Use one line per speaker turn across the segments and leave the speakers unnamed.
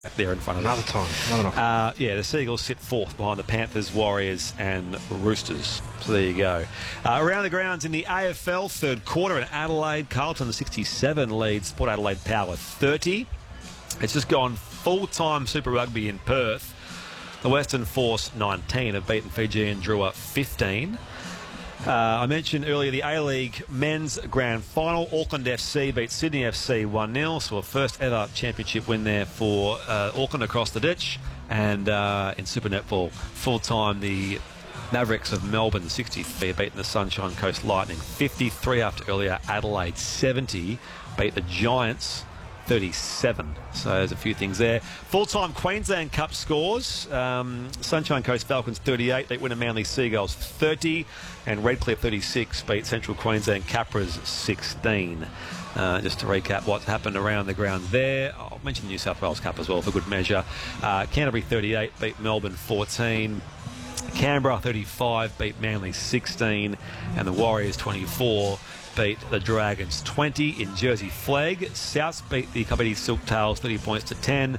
there in front of
Another
them.
time.
Yeah, the Seagulls sit fourth behind the Panthers, Warriors and Roosters. So there you go. Around the grounds in the AFL third quarter in Adelaide, Carlton 67 leads Port Adelaide Power 30. It's just gone full-time Super Rugby in Perth. The Western Force 19 have beaten Fijian Drua 15. I mentioned earlier the A-League Men's Grand Final. Auckland FC beat Sydney FC 1-0, so a first ever championship win there for Auckland across the ditch. And in Super Netball, full-time, the Mavericks of Melbourne 63 have beaten the Sunshine Coast Lightning 53 after earlier. Adelaide 70 beat the Giants 37. So there's a few things there. Full-time Queensland Cup scores. Sunshine Coast Falcons 38. They win a Manly Seagulls 30. And Redcliffe 36 beat Central Queensland Capras 16. Just to recap what's happened around the ground there. I'll mention the New South Wales Cup as well for good measure. Canterbury 38 beat Melbourne 14. Canberra 35 beat Manly 16. And the Warriors 24 beat the Dragons 20 in Jersey Flag. Souths beat the Kabaddi Silktails 30 points to 10.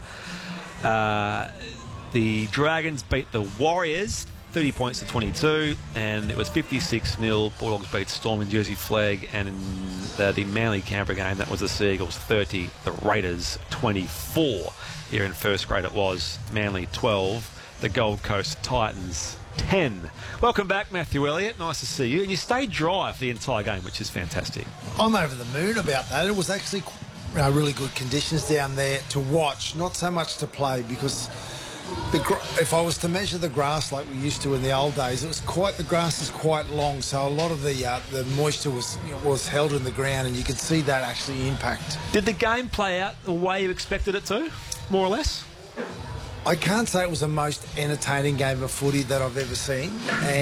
The Dragons beat the Warriors 30 points to 22, and it was 56-0. Bulldogs beat Storm in Jersey Flag, and in the Manly Canberra game, that was the Seagulls 30, the Raiders 24. Here in first grade it was Manly 12, the Gold Coast Titans 10. Welcome back, Matthew Elliott. Nice to see you. And you stayed dry for the entire game, which is fantastic.
I'm over the moon about that. It was actually really good conditions down there to watch, not so much to play, because if I was to measure the grass like we used to in the old days, the grass is quite long, so a lot of the moisture was held in the ground, and you could see that actually impact.
Did the game play out the way you expected it to, more or less?
I can't say it was the most entertaining game of footy that I've ever seen,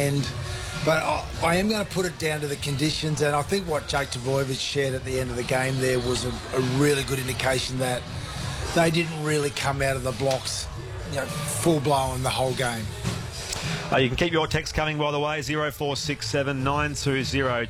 but I am going to put it down to the conditions, and I think what Jake Trbojevic shared at the end of the game there was a really good indication that they didn't really come out of the blocks full-blown the whole game.
You can keep your text coming, by the way, 0467 920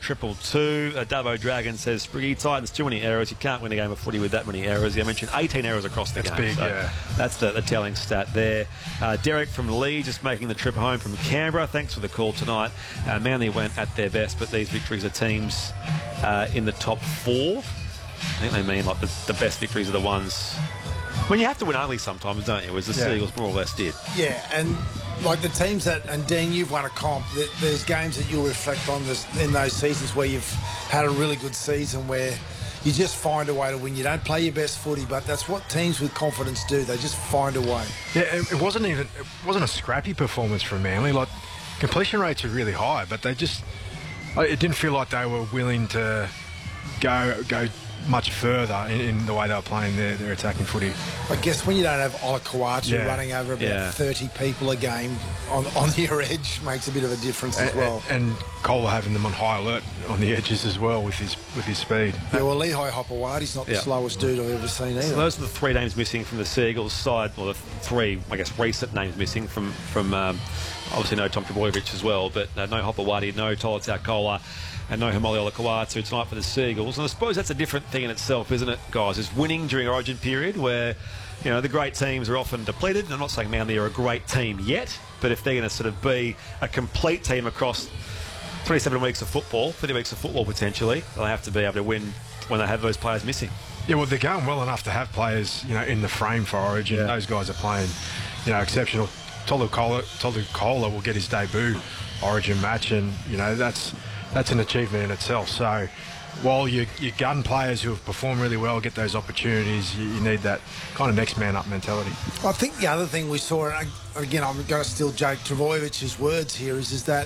222. Davo Dragon says, Spriggy, Titans, too many errors. You can't win a game of footy with that many errors. I mentioned 18 errors across the game.
That's big,
so
yeah.
That's the telling stat there. Derek from Lee just making the trip home from Canberra. Thanks for the call tonight. Manly went at their best, but these victories are teams in the top four. I think they mean like the best victories are the ones when you have to win ugly sometimes, don't you? As the Seagulls more or less did.
Yeah, and like the teams and Dean, you've won a comp. There's games that you'll reflect on in those seasons where you've had a really good season where you just find a way to win. You don't play your best footy, but that's what teams with confidence do. They just find a way.
Yeah, it wasn't a scrappy performance from Manly. Like, completion rates are really high, but it didn't feel like they were willing to go much further in the way they were playing their attacking footy.
I guess when you don't have Ola Kawatu running over about 30 people a game on your edge makes a bit of a difference as well.
And Kohler having them on high alert on the edges as well with his speed.
Yeah, well, Lehigh Hopewadi's not the slowest dude I've ever seen either.
So those are the three names missing from the Seagulls side, or the three, I guess, recent names missing from obviously no Tom Trbojevic as well, but no Hopewadi, no Tolotau Kohler, and no Hamoli Olakau'atu tonight for the Seagulls. And I suppose that's a different thing in itself, isn't it, guys? Is winning during Origin period where, the great teams are often depleted. And I'm not saying Manly are a great team yet, but if they're going to sort of be a complete team across 27 weeks of football, 30 weeks of football potentially, they'll have to be able to win when they have those players missing.
Yeah, well, they're going well enough to have players, in the frame for Origin. Yeah. Those guys are playing, exceptional. Tolu Kohler will get his debut Origin match, and, that's an achievement in itself. So while your gun players who have performed really well get those opportunities, you need that kind of next man up mentality.
I think the other thing we saw, and again, I'm going to steal Jake Trbojevic's words here, is that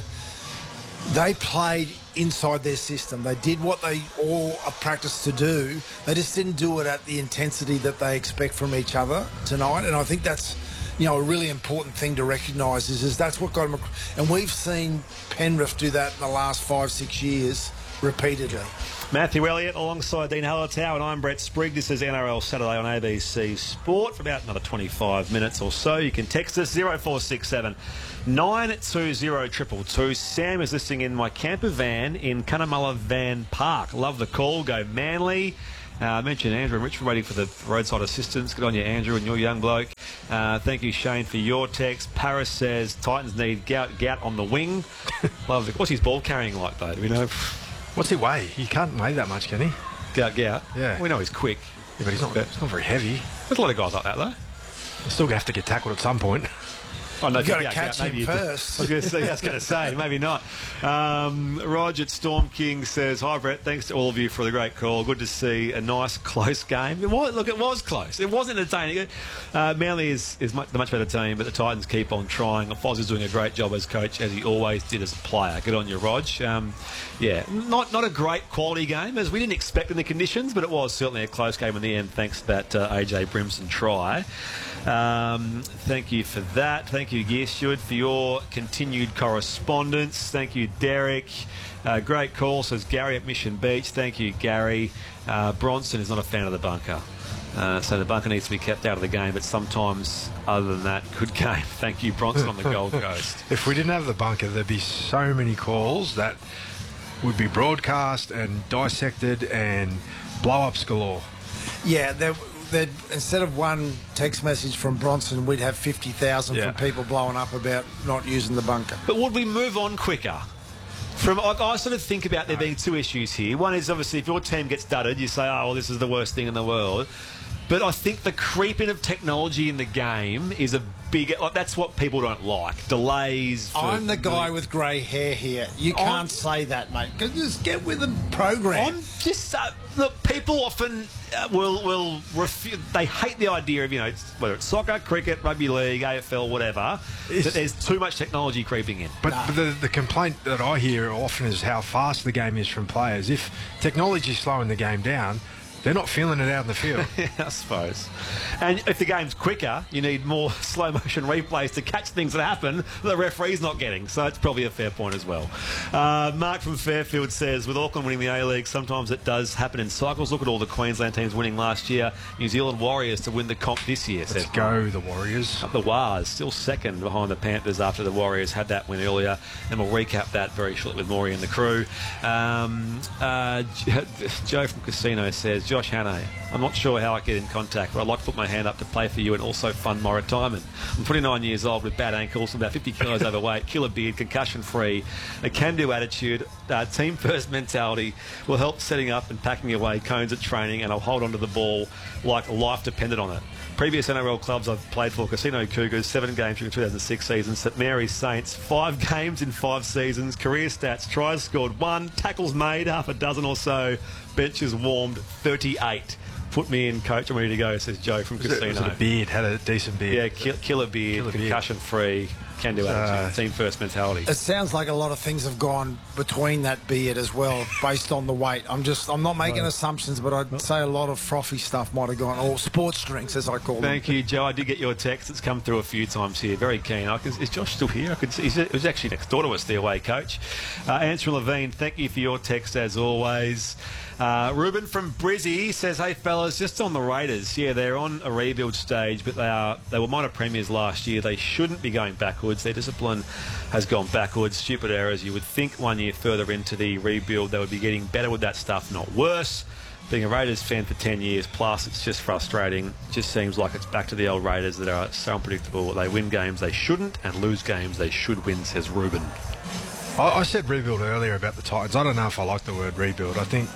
they played inside their system. They did what they all are practiced to do. They just didn't do it at the intensity that they expect from each other tonight. And I think that's a really important thing to recognise is that's what got them. And we've seen Penrith do that in the last 5-6 years repeatedly.
Matthew Elliott alongside Dean Hallertau, and I'm Brett Sprigg. This is NRL Saturday on ABC Sport for about another 25 minutes or so. You can text us 0467 920 222. Sam is listening in my camper van in Cunnamulla Van Park. Love the call. Go Manly. Mentioned Andrew and Richard waiting for the roadside assistance. Good on you, Andrew, and your young bloke. Thank you, Shane, for your text. Paris says Titans need Gout on the wing. Love it. What's his ball carrying like, though? Do we know?
What's he weigh? He can't weigh that much, can he?
Gout.
Yeah.
We know he's quick.
Yeah, but he's not very heavy.
There's a lot of guys like that, though.
He'll still have to get tackled at some point.
Oh, no,
You've got to catch him first.
I was going to say, maybe not. Roger at Storm King says, hi, Brett. Thanks to all of you for the great call. Good to see a nice, close game. It was close. It wasn't entertaining. Manly is the much better team, but the Titans keep on trying. Foz is doing a great job as coach, as he always did as a player. Good on you, Rog. Not a great quality game, as we didn't expect in the conditions, but it was certainly a close game in the end, thanks to that AJ Brimson try. Thank you for that. Thank you, Gear Steward, for your continued correspondence. Thank you, Derek. Great call, says Gary at Mission Beach. Thank you, Gary. Bronson is not a fan of the bunker. So the bunker needs to be kept out of the game, but sometimes, other than that, good game. Thank you, Bronson on the Gold Coast.
If we didn't have the bunker, there'd be so many calls that would be broadcast and dissected and blow-ups galore.
Yeah, instead of one text message from Bronson, we'd have 50,000 from people blowing up about not using the bunker.
But would we move on quicker? I sort of think about there being two issues here. One is obviously if your team gets dudded, you say, oh, well, this is the worst thing in the world. But I think the creeping of technology in the game is a big... that's what people don't like. Delays...
I'm the guy with grey hair here. You can't say that, mate. Just get with the program.
I'm just... look, people often will refuse... They hate the idea of, whether it's soccer, cricket, rugby league, AFL, whatever, that there's too much technology creeping in.
But the complaint that I hear often is how fast the game is from players. If technology's slowing the game down... They're not feeling it out in the field.
Yeah, I suppose. And if the game's quicker, you need more slow-motion replays to catch things that happen that the referee's not getting. So it's probably a fair point as well. Mark from Fairfield says, with Auckland winning the A-League, sometimes it does happen in cycles. Look at all the Queensland teams winning last year. New Zealand Warriors to win the comp this year.
Let's go, the Warriors.
The Wars, still second behind the Panthers after the Warriors had that win earlier. And we'll recap that very shortly with Maury and the crew. Joe from Casino says, Josh Hannay, I'm not sure how I get in contact, but I'd like to put my hand up to play for you and also fund my retirement. I'm 29 years old with bad ankles, about 50 kilos overweight, killer beard, concussion-free, a can-do attitude, team-first mentality will help setting up and packing away cones at training, and I'll hold onto the ball like life depended on it. Previous NRL clubs I've played for: Casino Cougars, 7 games during the 2006 season, St Mary's Saints, 5 games in 5 seasons, career stats, tries scored 1, tackles made half a dozen or so, benches warmed 38. Put me in, coach, I'm ready to go, says Joe from Casino.
Was it a beard? Had a decent beard.
Yeah, killer beard, concussion-free, can-do attitude, team-first mentality.
It sounds like a lot of things have gone between that beard as well, based on the weight. I'm not making assumptions, but I'd say a lot of frothy stuff might have gone, or sports drinks, as I call them.
Thank you, Joe. I did get your text. It's come through a few times here. Very keen. Is Josh still here? I could see. It was actually next door to us, the away coach. Answer Levine, thank you for your text, as always. Ruben from Brizzy says, hey fellas, just on the Raiders, they're on a rebuild stage, but they were minor premiers last year. They shouldn't be going backwards. Their discipline has gone backwards. Stupid errors. You would think 1 year further into the rebuild they would be getting better with that stuff, not worse. Being a Raiders fan for 10 years plus, it's just frustrating. It just seems like it's back to the old Raiders that are so unpredictable. They win games they shouldn't and lose games they should win, says Ruben.
I said rebuild earlier about the Titans. I don't know if I like the word rebuild. I think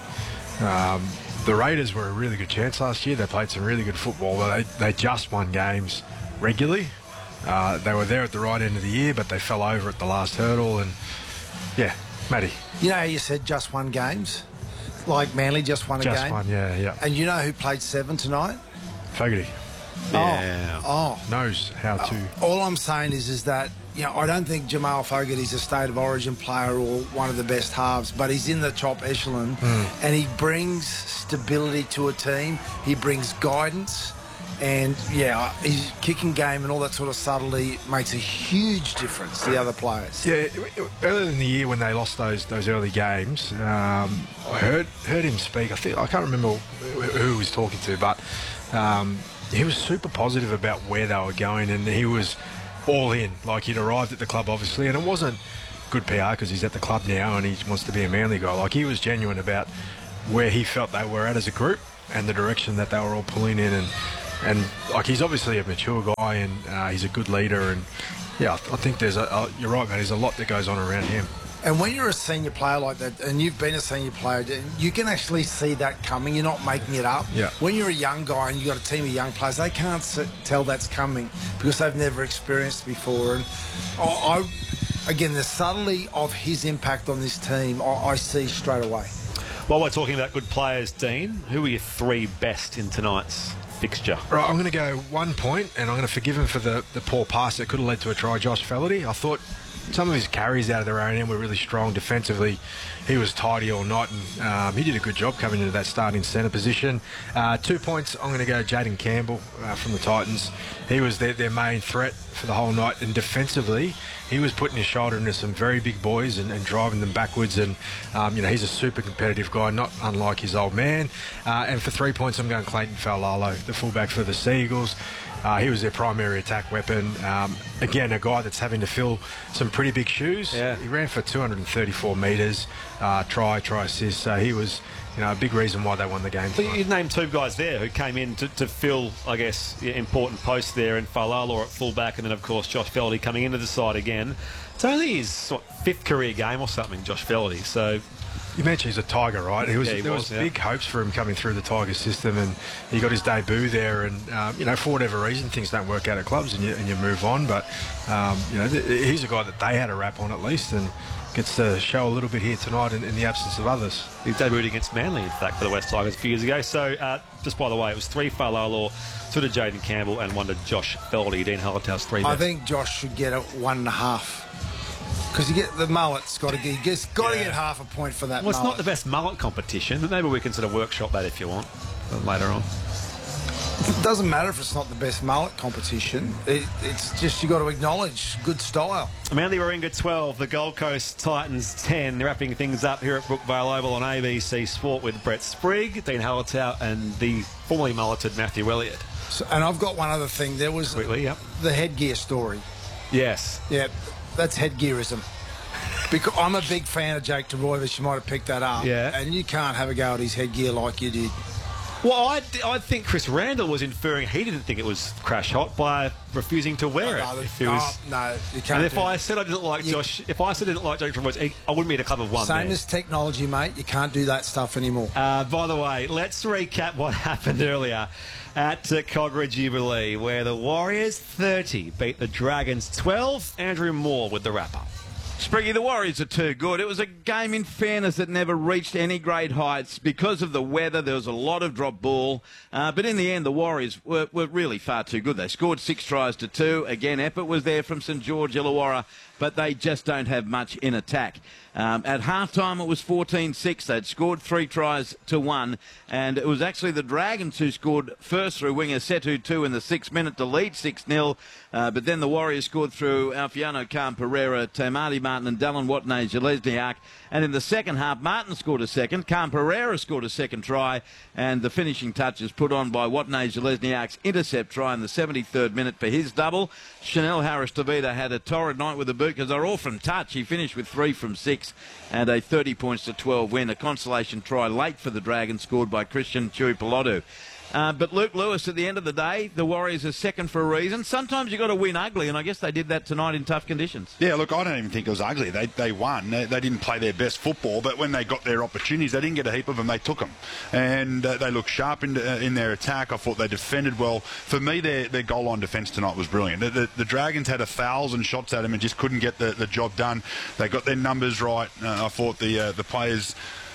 the Raiders were a really good chance last year. They played some really good football. They just won games regularly. They were there at the right end of the year, but they fell over at the last hurdle. And, Matty.
You know how you said just won games? Like Manly just won a game?
Just won, yeah.
And you know who played 7 tonight?
Fogarty.
Yeah.
Knows how to.
All I'm saying is that, I don't think Jamal Fogarty's a State of Origin player or one of the best halves, but he's in the top echelon and he brings stability to a team. He brings guidance and, his kicking game and all that sort of subtlety makes a huge difference to the other players.
Yeah, earlier in the year when they lost those early games, I heard him speak. I can't remember who he was talking to, but he was super positive about where they were going, and he was all in. Like, he'd arrived at the club, obviously, and it wasn't good PR because he's at the club now and he wants to be a Manly guy. Like, he was genuine about where he felt they were at as a group, and the direction that they were all pulling in, and like he's obviously a mature guy, and he's a good leader, and yeah, I think there's you're right, man. There's a lot that goes on around him.
And when you're a senior player like that, and you've been a senior player, you can actually see that coming. You're not making it up.
Yeah.
When you're a young guy and you've got a team of young players, they can't tell that's coming because they've never experienced it before. And again, the subtlety of his impact on this team, I see straight away.
While we're talking about good players, Dean, who are your three best in tonight's fixture?
Right, I'm going to go 1 point, and I'm going to forgive him for the poor pass that could have led to a try. Josh Felaherty, I thought some of his carries out of their own end were really strong defensively. He was tidy all night, and he did a good job coming into that starting centre position. 2 points, I'm going to go Jaden Campbell from the Titans. He was their main threat for the whole night, and defensively, he was putting his shoulder into some very big boys and driving them backwards, and he's a super competitive guy, not unlike his old man. And for 3 points, I'm going Clayton Faulalo, the fullback for the Sea Eagles. He was their primary attack weapon. Again, a guy that's having to fill some pretty big shoes.
Yeah.
He ran for 234 metres, try assist. So he was, a big reason why they won the game.
You named two guys there who came in to fill, I guess, important posts there, and Faulalo at fullback, and then, of course, Josh Felaherty coming into the side again. It's only his fifth career game or something, Josh Felaherty. So
you mentioned he's a Tiger, right? There was big hopes for him coming through the Tiger system, and he got his debut there. And for whatever reason, things don't work out at clubs, and you move on. But he's a guy that they had a rap on at least, and gets to show a little bit here tonight in the absence of others.
He debuted against Manly, in fact, for the West Tigers a few years ago. So, just by the way, it was 3 Faulalo, 2 to Jaden Campbell, and 1 to Josh Felaherty. Dean Hallertau's 3 best.
I think Josh should get a 1.5. Because you get the mullet's got to get half a point for that.
Well, it's
mullet.
not the best mullet competition, but maybe we can sort of workshop that if you want later on.
It doesn't matter if it's not the best mullet competition. It's just you got to acknowledge good style.
Manly Warringah 12, the Gold Coast Titans 10. They're wrapping things up here at Brookvale Oval on ABC Sport with Brett Sprigg, Dean Hallertau, and the formerly mulleted Matthew Elliott.
So, and I've got one other thing. There was the headgear story.
Yes.
Yeah, that's headgearism. Because I'm a big fan of Jake Trbojevic. You might have picked that up.
Yeah.
And you can't have a go at his headgear like you did.
Well, I think Chris Randall was inferring he didn't think it was crash hot by refusing to wear it.
No, you can't.
And if I said I didn't like Josh, if I said I didn't like Jake Trbojevic, I wouldn't be in a club of one.
Same as technology, mate. You can't do that stuff anymore.
By the way, let's recap what happened earlier at Cogra Jubilee, where the Warriors 30 beat the Dragons 12. Andrew Moore with the wrap-up.
Spriggy, the Warriors are too good. It was a game, in fairness, that never reached any great heights. Because of the weather, there was a lot of drop ball. But in the end, the Warriors were really far too good. They scored 6 tries to 2. Again, effort was there from St George Illawarra, but they just don't have much in attack. At halftime, it was 14-6. They'd scored 3 tries to 1, and it was actually the Dragons who scored first through winger Setu 2 in the 6th minute to lead 6-0. But then the Warriors scored through Alfiano Khan Pereira, Tamati Martin and Dallin Watney-Zelezniak. And in the second half, Martin scored a second, Khan Pereira scored a second try, and the finishing touches put on by Watney-Zelezniak's intercept try in the 73rd minute for his double. Chanel Harris-Tavita had a torrid night with the boot because they're all from touch. He finished with 3 from 6 and a 30 points to 12 win. A consolation try late for the Dragons scored by Christian Tuipulotu. But Luke Lewis, at the end of the day, the Warriors are second for a reason. Sometimes you've got to win ugly, and I guess they did that tonight in tough conditions.
Yeah, look, I don't even think it was ugly. They won. They didn't play their best football, but when they got their opportunities, they didn't get a heap of them. They took them. And they looked sharp in their attack. I thought they defended well. For me, their goal line defence tonight was brilliant. The Dragons had 1,000 shots at them and just couldn't get the job done. They got their numbers right. I thought the players,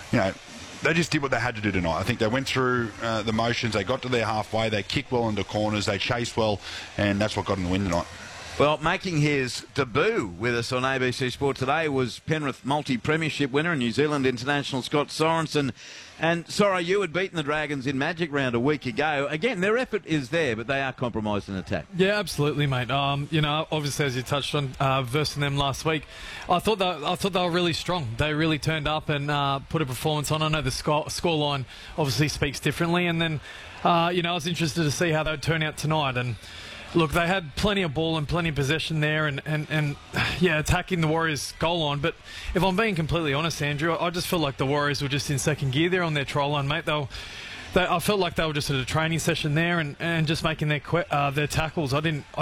they just did what they had to do tonight. I think they went through the motions. They got to their halfway. They kicked well into corners. They chased well, and that's what got them the win tonight.
Well, making his debut with us on ABC Sport today was Penrith multi-premiership winner and New Zealand international Scott Sorensen. And, Sorry, you had beaten the Dragons in Magic Round a week ago. Again, their effort is there, but they are compromised in attack.
Yeah, absolutely, mate. Obviously, as you touched on, versing them last week, I thought they were really strong. They really turned up and put a performance on. I know the score line obviously speaks differently. And then, I was interested to see how they would turn out tonight. And look, they had plenty of ball and plenty of possession there and attacking the Warriors' goal line. But if I'm being completely honest, Andrew, I just feel like the Warriors were just in second gear there on their try line, mate. I felt like they were just at a training session there and just making their tackles. I